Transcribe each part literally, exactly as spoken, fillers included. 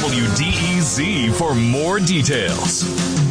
W D E Z for more details.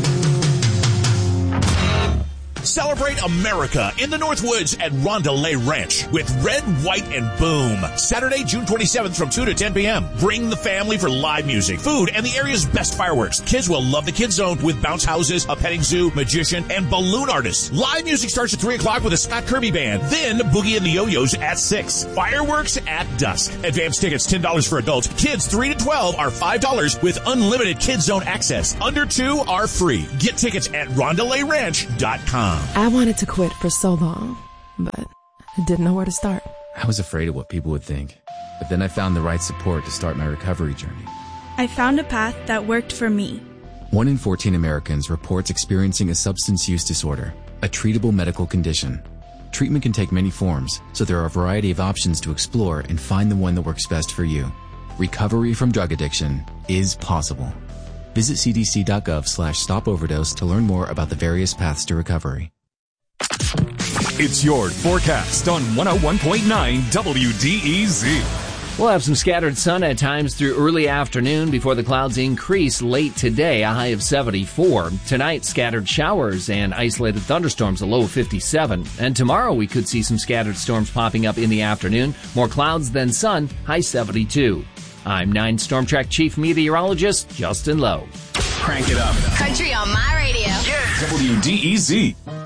Celebrate America in the Northwoods at Rondelay Ranch with Red, White, and Boom. Saturday, June twenty-seventh from two to ten p.m. Bring the family for live music, food, and the area's best fireworks. Kids will love the Kids Zone with bounce houses, a petting zoo, magician, and balloon artists. Live music starts at three o'clock with a Scott Kirby Band. Then Boogie and the Yo-Yos at six. Fireworks at dusk. Advance tickets ten dollars for adults. Kids three to twelve are five dollars with unlimited Kids Zone access. Under two are free. Get tickets at rondelay ranch dot com. I wanted to quit for so long, but I didn't know where to start. I was afraid of what people would think, but then I found the right support to start my recovery journey. I found a path that worked for me. One in fourteen Americans reports experiencing a substance use disorder, a treatable medical condition. Treatment can take many forms, so there are a variety of options to explore and find the one that works best for you. Recovery from drug addiction is possible. Visit cdc.gov slash stop overdose to learn more about the various paths to recovery. It's your forecast on one oh one point nine W D E Z. We'll have some scattered sun at times through early afternoon before the clouds increase late today, a high of seventy-four. Tonight, scattered showers and isolated thunderstorms, a low of fifty-seven. And tomorrow, we could see some scattered storms popping up in the afternoon. More clouds than sun, high seventy-two. I'm nine Storm Track Chief Meteorologist Justin Lowe. Crank it up. Country on my radio. Yeah. W D E Z.